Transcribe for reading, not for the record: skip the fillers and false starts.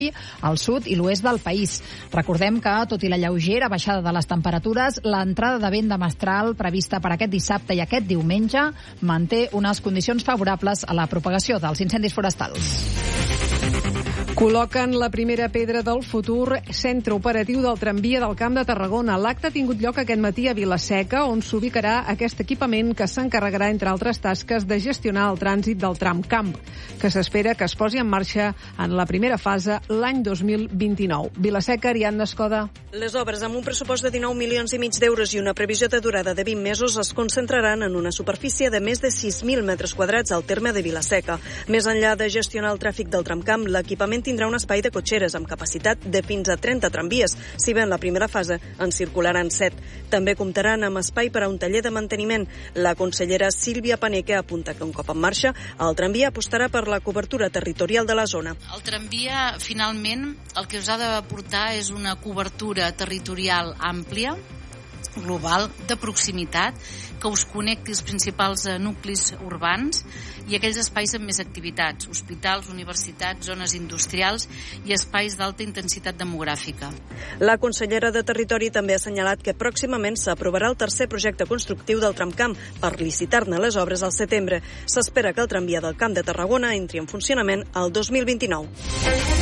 al sud i l'oest del país. Recordem que, tot i la lleugera baixada de les temperatures, l'entrada de vent de mestral prevista per aquest dissabte i aquest diumenge manté unes condicions favorables a la propagació dels incendis forestals. Col·loquen la primera pedra del futur centre operatiu del tramvia del Camp de Tarragona. L'acte ha tingut lloc aquest matí a Vila-seca, on s'ubicarà aquest equipament que s'encarregarà, entre altres tasques, de gestionar el trànsit del tramcamp, que s'espera que es posi en marxa en la primera fase l'any 2029. Vila-seca, Ariadna Escoda. Les obres, amb un pressupost de 19,5 milions d'euros i una previsió de durada de 20 mesos, es concentraran en una superfície de més de 6.000 metres quadrats al terme de Vila-seca. Més enllà de gestionar el tràfic del tramcamp, l'equipament tindrà un espai de cotxeres amb capacitat de fins a 30 tramvies, si bé en la primera fase en circularan 7. També comptaran amb espai per a un taller de manteniment. La consellera Sílvia Paneque apunta que un cop en marxa, el tramvia apostarà per la cobertura territorial de la zona. El tramvia, finalment, el que us ha d'aportar és una cobertura territorial àmplia, global, de proximitat, que us connecti els principals nuclis urbans i aquells espais amb més activitats, hospitals, universitats, zones industrials i espais d'alta intensitat demogràfica. La consellera de Territori també ha assenyalat que pròximament s'aprovarà el tercer projecte constructiu del tramcamp per licitar-ne les obres al setembre. S'espera que el tramvia del Camp de Tarragona entri en funcionament el 2029.